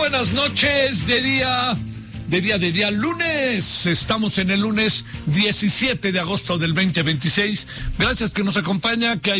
buenas noches de día lunes. Estamos en el lunes 17 de agosto del 2026. Gracias que nos acompaña, que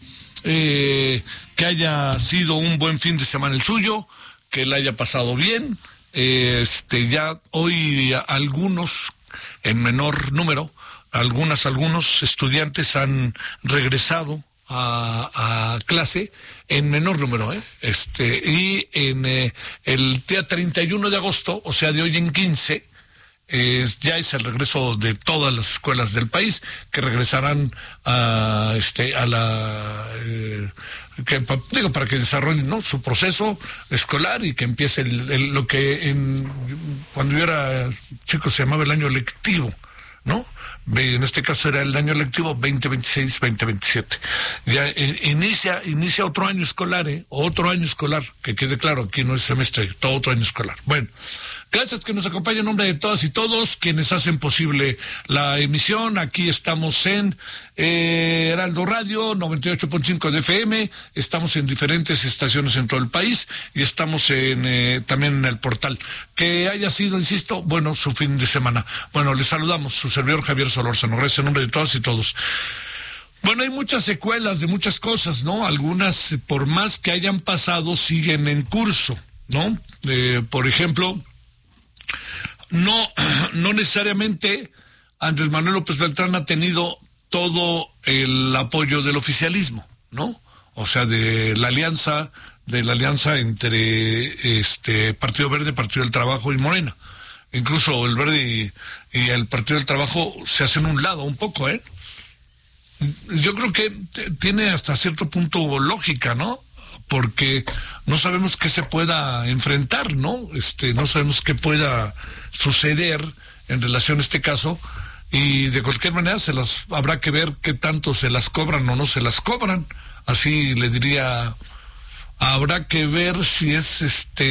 haya sido un buen fin de semana el suyo, que le haya pasado bien. Ya hoy algunos, en menor número, algunos estudiantes han regresado a clase en menor número, y en el día 31 de agosto, o sea, de hoy en 15, ya es el regreso de todas las escuelas del país, que regresarán para que desarrollen, ¿no?, su proceso escolar y que empiece lo que cuando yo era chico se llamaba el año lectivo, ¿no? En este caso era el año lectivo 2026-2027. Ya inicia otro año escolar, que quede claro, aquí no es semestre, todo otro año escolar. Bueno, gracias que nos acompañan en nombre de todas y todos quienes hacen posible la emisión. Aquí estamos en Heraldo Radio 98.5 de FM, estamos en diferentes estaciones en todo el país y estamos también en el portal. Que haya sido, insisto, bueno, su fin de semana. Bueno, les saludamos, su servidor Javier Solórzano. Gracias en nombre de todas y todos. Bueno, hay muchas secuelas de muchas cosas, ¿no? Algunas, por más que hayan pasado, siguen en curso, ¿no? Por ejemplo, no necesariamente Andrés Manuel López Beltrán ha tenido todo el apoyo del oficialismo, ¿no? O sea, de la alianza entre Partido Verde, Partido del Trabajo y Morena. Incluso el Verde y el Partido del Trabajo se hacen un lado un poco, Yo creo que tiene hasta cierto punto lógica, ¿no? Porque no sabemos qué se pueda enfrentar, ¿no? No sabemos qué pueda suceder en relación a este caso, y de cualquier manera habrá que ver qué tanto se las cobran o no se las cobran. Así le diría, habrá que ver si es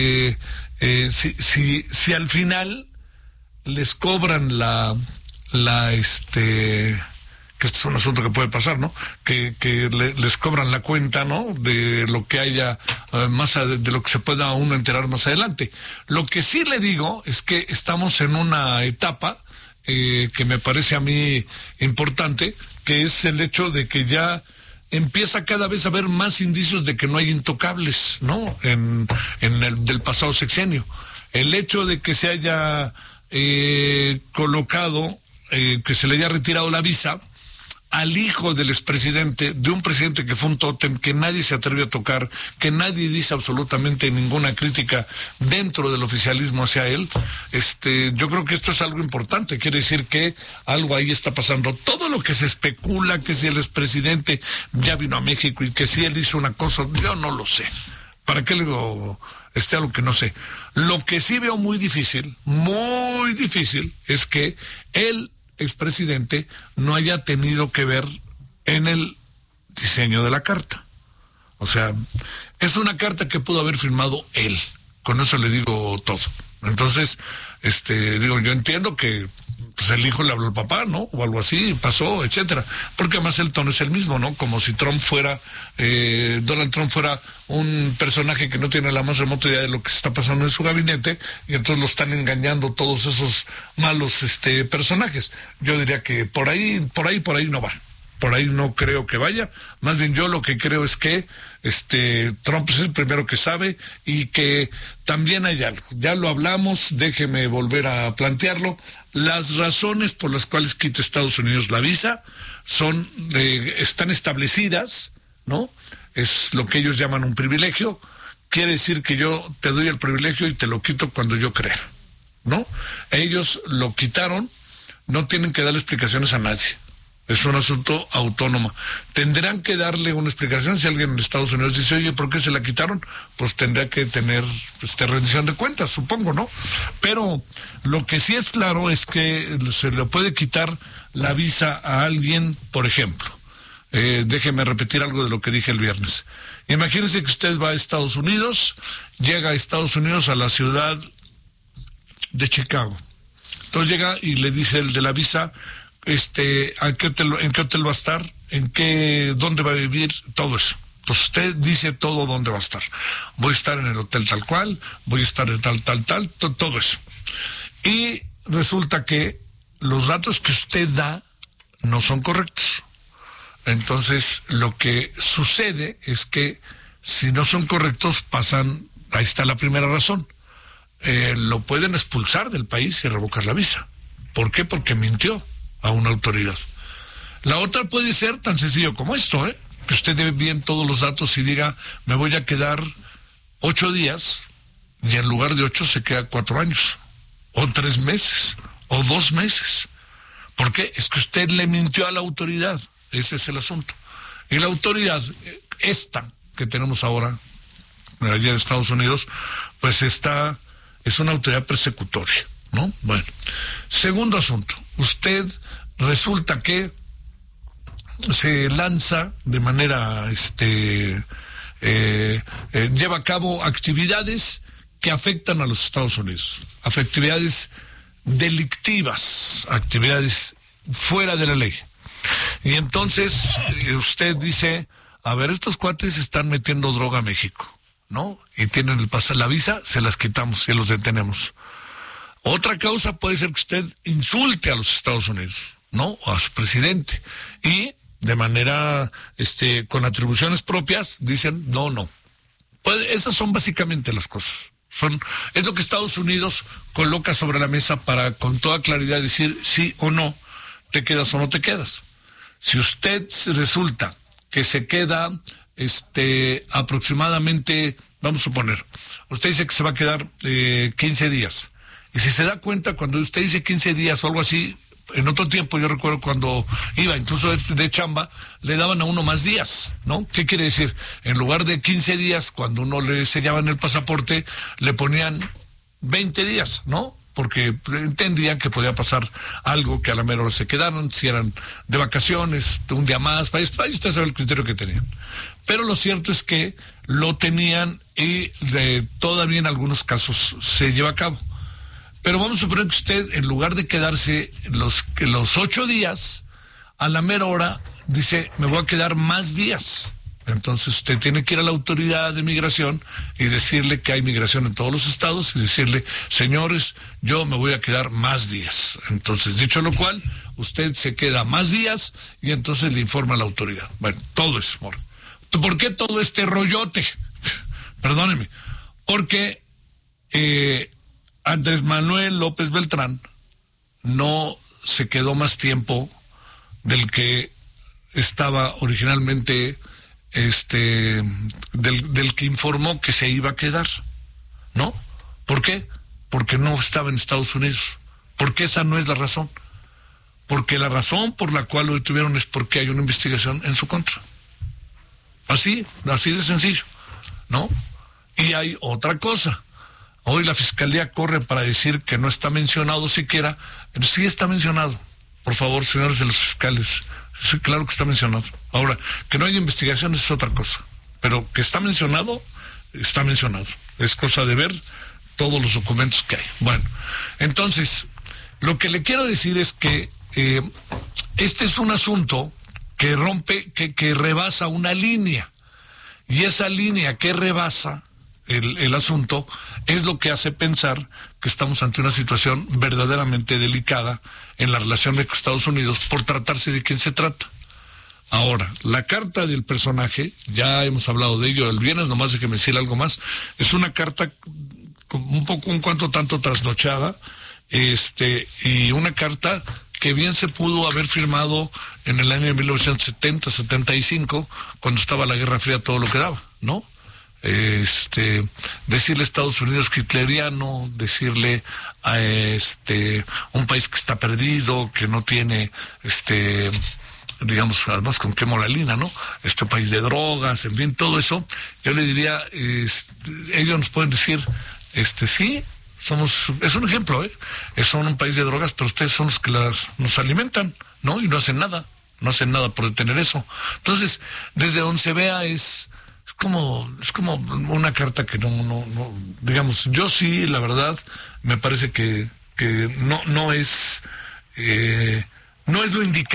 si al final les cobran que este es un asunto que puede pasar, ¿no? Que les cobran la cuenta, ¿no?, de lo que haya de lo que se pueda uno enterar más adelante. Lo que sí le digo es que estamos en una etapa que me parece a mí importante, que es el hecho de que ya empieza cada vez a haber más indicios de que no hay intocables, ¿no?, en el del pasado sexenio. El hecho de que se haya colocado, que se le haya retirado la visa al hijo del expresidente, de un presidente que fue un tótem, que nadie se atreve a tocar, que nadie dice absolutamente ninguna crítica dentro del oficialismo hacia él, yo creo que esto es algo importante. Quiere decir que algo ahí está pasando. Todo lo que se especula, que si el expresidente ya vino a México y que si él hizo una cosa, yo no lo sé. ¿Para qué le digo algo que no sé? Lo que sí veo muy difícil, es que él, expresidente, no haya tenido que ver en el diseño de la carta. O sea, es una carta que pudo haber firmado él. Con eso le digo todo. Entonces, yo entiendo que pues el hijo le habló al papá, ¿no? O algo así, pasó, etcétera. Porque además el tono es el mismo, ¿no? Como si Donald Trump fuera un personaje que no tiene la más remota idea de lo que se está pasando en su gabinete, y entonces lo están engañando todos esos malos personajes. Yo diría que por ahí no va. Por ahí no creo que vaya. Más bien yo lo que creo es que Trump es el primero que sabe, y que también hay algo. Ya lo hablamos, déjeme volver a plantearlo. Las razones por las cuales quita Estados Unidos la visa están establecidas, ¿no? Es lo que ellos llaman un privilegio. Quiere decir que yo te doy el privilegio y te lo quito cuando yo crea, ¿no? Ellos lo quitaron, no tienen que darle explicaciones a nadie. Es un asunto autónomo. Tendrán que darle una explicación. Si alguien en Estados Unidos dice, oye, ¿por qué se la quitaron? Pues tendrá que tener rendición de cuentas, supongo, ¿no? Pero lo que sí es claro es que se le puede quitar la visa a alguien, por ejemplo. Déjeme repetir algo de lo que dije el viernes. Imagínese que usted va a Estados Unidos, llega a Estados Unidos, a la ciudad de Chicago. Entonces llega y le dice el de la visa, ¿en qué hotel va a estar? ¿Dónde va a vivir? Todo eso. Entonces usted dice todo dónde va a estar. Voy a estar en el hotel tal cual, voy a estar en tal, todo eso. Y resulta que los datos que usted da no son correctos. Entonces, lo que sucede es que si no son correctos, ahí está la primera razón. Lo pueden expulsar del país y revocar la visa. ¿Por qué? Porque mintió a una autoridad. La otra puede ser tan sencillo como esto, que usted dé bien todos los datos y diga, me voy a quedar 8 días, y en lugar de 8 se queda 4 años, o 3 meses, o 2 meses. ¿Por qué? Es que usted le mintió a la autoridad. Ese es el asunto. Y la autoridad, esta que tenemos ahora, allá en Estados Unidos, pues es una autoridad persecutoria, ¿no? Bueno. Segundo asunto. Usted resulta que se lanza de manera, lleva a cabo actividades que afectan a los Estados Unidos, actividades delictivas, actividades fuera de la ley. Y entonces usted dice, a ver, estos cuates están metiendo droga a México, ¿no? Y tienen la visa, se las quitamos y los detenemos. Otra causa puede ser que usted insulte a los Estados Unidos, ¿no? O a su presidente. Y de manera, con atribuciones propias, dicen, no. Pues esas son básicamente las cosas. Es lo que Estados Unidos coloca sobre la mesa para con toda claridad decir sí o no, te quedas o no te quedas. Si usted resulta que se queda aproximadamente, vamos a suponer, usted dice que se va a quedar 15 días. Y si se da cuenta, cuando usted dice 15 días o algo así, en otro tiempo, yo recuerdo cuando iba incluso de chamba, le daban a uno más días, ¿no? ¿Qué quiere decir? En lugar de 15 días, cuando uno le sellaban el pasaporte, le ponían 20 días, ¿no? Porque entendían que podía pasar algo, que a la mera hora se quedaron, si eran de vacaciones, un día más, para usted sabe el criterio que tenían. Pero lo cierto es que lo tenían y todavía en algunos casos se lleva a cabo. Pero vamos a suponer que usted, en lugar de quedarse los 8 días, a la mera hora dice, me voy a quedar más días. Entonces usted tiene que ir a la autoridad de migración y decirle que hay migración en todos los estados y decirle, señores, yo me voy a quedar más días. Entonces, dicho lo cual, usted se queda más días y entonces le informa a la autoridad. Bueno, todo eso. ¿Por qué todo este rollote? Perdóneme. Porque Andrés Manuel López Beltrán no se quedó más tiempo del que estaba originalmente, del que informó que se iba a quedar, ¿no? ¿Por qué? Porque no estaba en Estados Unidos. Porque esa no es la razón. Porque la razón por la cual lo detuvieron es porque hay una investigación en su contra. Así de sencillo, ¿no? Y hay otra cosa. Hoy la Fiscalía corre para decir que no está mencionado siquiera. Sí está mencionado. Por favor, señores de los fiscales. Sí, claro que está mencionado. Ahora, que no haya investigaciones es otra cosa. Pero que está mencionado, está mencionado. Es cosa de ver todos los documentos que hay. Bueno, entonces, lo que le quiero decir es que este es un asunto que que rebasa una línea. Y esa línea que rebasa el asunto es lo que hace pensar que estamos ante una situación verdaderamente delicada en la relación de Estados Unidos por tratarse de quién se trata. Ahora, la carta del personaje, ya hemos hablado de ello el viernes, nomás déjeme decir algo más, es una carta un cuanto tanto trasnochada, y una carta que bien se pudo haber firmado en el año 1970-75, cuando estaba la Guerra Fría, todo lo que daba, ¿no? Decirle a Estados Unidos hitleriano, decirle a un país que está perdido, que no tiene, digamos, además con qué moralina, ¿no? País de drogas, en fin, todo eso, yo le diría, ellos nos pueden decir, sí, es un ejemplo, son un país de drogas, pero ustedes son los que nos alimentan, ¿no? Y no hacen nada por detener eso. Entonces, desde donde se vea es como una carta que no, digamos, yo sí, la verdad, me parece que no es lo indicado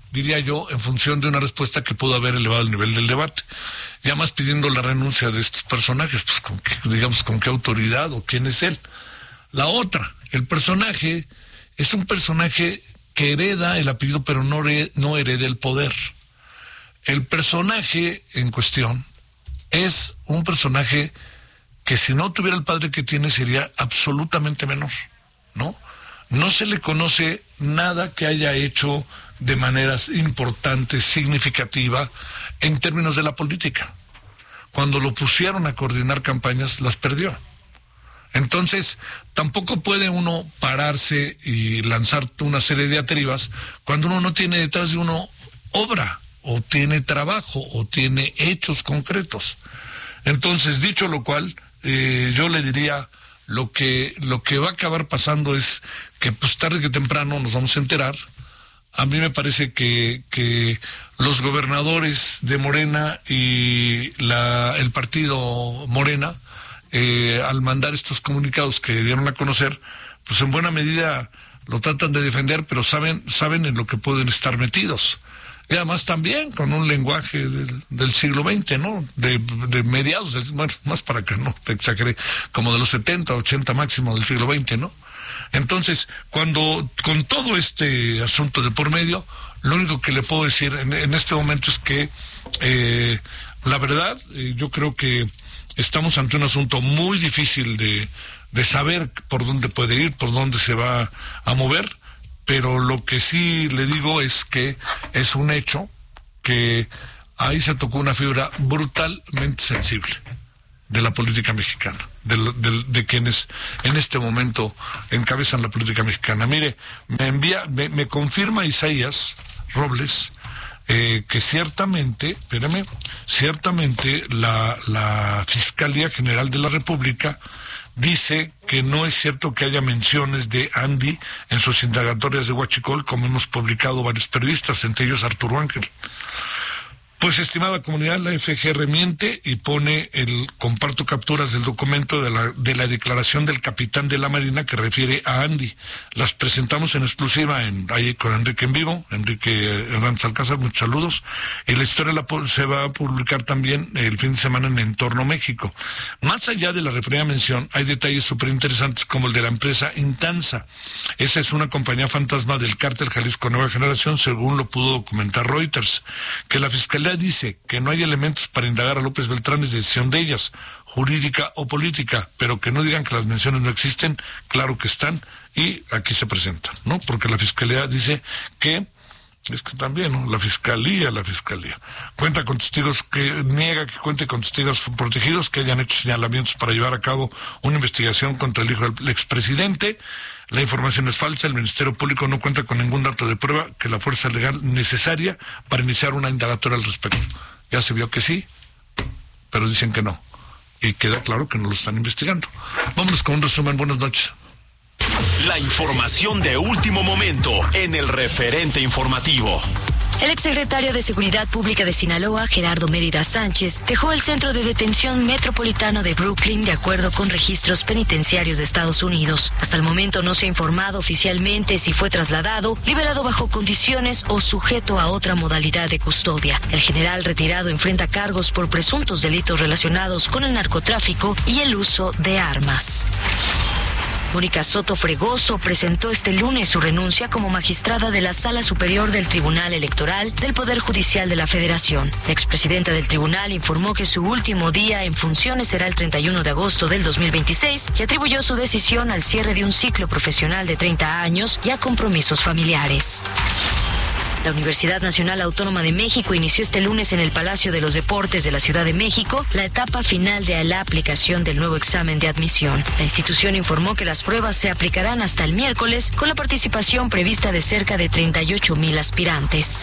diría yo, en función de una respuesta que pudo haber elevado el nivel del debate. Ya más pidiendo la renuncia de estos personajes, pues con qué autoridad o quién es él. La otra, el personaje es un personaje que hereda el apellido, pero no hereda el poder. El personaje en cuestión es un personaje que si no tuviera el padre que tiene sería absolutamente menor, ¿no? No se le conoce nada que haya hecho de maneras importantes, significativa, en términos de la política. Cuando lo pusieron a coordinar campañas, las perdió. Entonces, tampoco puede uno pararse y lanzar una serie de diatribas cuando uno no tiene detrás de uno obra, o tiene trabajo, o tiene hechos concretos. Entonces, dicho lo cual, yo le diría, lo que va a acabar pasando es que pues tarde que temprano nos vamos a enterar. A mí me parece que los gobernadores de Morena y el partido Morena, al mandar estos comunicados que dieron a conocer, pues en buena medida lo tratan de defender, pero saben en lo que pueden estar metidos. Y además también con un lenguaje del siglo XX, ¿no? De mediados, bueno, más para que no te exagere, como de los 70, 80 máximo del siglo XX, ¿no? Entonces, con todo este asunto de por medio, lo único que le puedo decir en este momento es que, la verdad, yo creo que estamos ante un asunto muy difícil de saber por dónde puede ir, por dónde se va a mover, pero lo que sí le digo es que es un hecho que ahí se tocó una fibra brutalmente sensible de la política mexicana, de quienes en este momento encabezan la política mexicana. Mire, me confirma Isaías Robles que ciertamente la Fiscalía General de la República dice que no es cierto que haya menciones de Andy en sus indagatorias de Huachicol, como hemos publicado varios periodistas, entre ellos Arturo Ángel. Pues, estimada comunidad, la FGR miente y comparto capturas del documento de la declaración del capitán de la Marina que refiere a Andy. Las presentamos en exclusiva ahí con Enrique en vivo, Enrique Hernández Alcázar, muchos saludos. Y la historia se va a publicar también el fin de semana en Entorno México. Más allá de la referida mención, hay detalles súper interesantes como el de la empresa Intanza. Esa es una compañía fantasma del cártel Jalisco Nueva Generación, según lo pudo documentar Reuters, que la Fiscalía dice que no hay elementos para indagar a López Beltrán, es decisión de ellas, jurídica o política, pero que no digan que las menciones no existen, claro que están, y aquí se presentan, ¿no? Porque la Fiscalía dice que, es que también, ¿no? La Fiscalía cuenta con testigos, que niega que cuente con testigos protegidos que hayan hecho señalamientos para llevar a cabo una investigación contra el hijo del expresidente. La información es falsa, el Ministerio Público no cuenta con ningún dato de prueba que la fuerza legal necesaria para iniciar una indagatoria al respecto. Ya se vio que sí, pero dicen que no. Y queda claro que no lo están investigando. Vámonos con un resumen. Buenas noches. La información de último momento en el referente informativo. El exsecretario de Seguridad Pública de Sinaloa, Gerardo Mérida Sánchez, dejó el centro de detención metropolitano de Brooklyn de acuerdo con registros penitenciarios de Estados Unidos. Hasta el momento no se ha informado oficialmente si fue trasladado, liberado bajo condiciones o sujeto a otra modalidad de custodia. El general retirado enfrenta cargos por presuntos delitos relacionados con el narcotráfico y el uso de armas. Mónica Soto Fregoso presentó este lunes su renuncia como magistrada de la Sala Superior del Tribunal Electoral del Poder Judicial de la Federación. La expresidenta del tribunal informó que su último día en funciones será el 31 de agosto del 2026 y atribuyó su decisión al cierre de un ciclo profesional de 30 años y a compromisos familiares. La Universidad Nacional Autónoma de México inició este lunes en el Palacio de los Deportes de la Ciudad de México la etapa final de la aplicación del nuevo examen de admisión. La institución informó que las pruebas se aplicarán hasta el miércoles con la participación prevista de cerca de 38,000 aspirantes.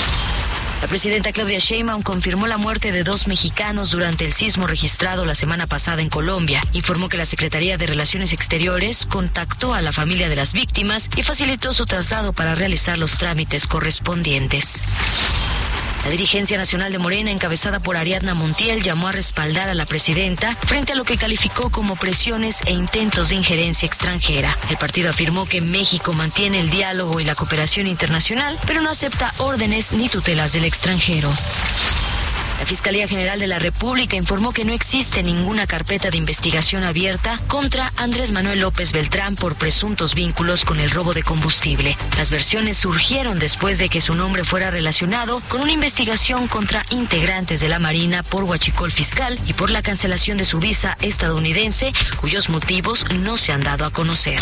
La presidenta Claudia Sheinbaum confirmó la muerte de 2 mexicanos durante el sismo registrado la semana pasada en Colombia. Informó que la Secretaría de Relaciones Exteriores contactó a la familia de las víctimas y facilitó su traslado para realizar los trámites correspondientes. La dirigencia nacional de Morena, encabezada por Ariadna Montiel, llamó a respaldar a la presidenta frente a lo que calificó como presiones e intentos de injerencia extranjera. El partido afirmó que México mantiene el diálogo y la cooperación internacional, pero no acepta órdenes ni tutelas del extranjero. La Fiscalía General de la República informó que no existe ninguna carpeta de investigación abierta contra Andrés Manuel López Beltrán por presuntos vínculos con el robo de combustible. Las versiones surgieron después de que su nombre fuera relacionado con una investigación contra integrantes de la Marina por huachicol fiscal y por la cancelación de su visa estadounidense, cuyos motivos no se han dado a conocer.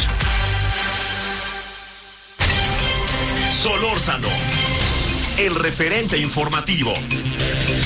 Solórzano, el referente informativo.